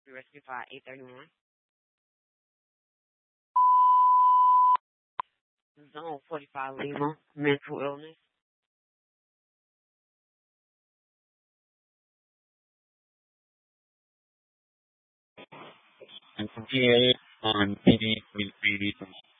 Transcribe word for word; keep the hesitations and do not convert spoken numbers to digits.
Rescue File eight thirty-one. Zone forty-five Lima, mental illness. And from P A on P D with P D.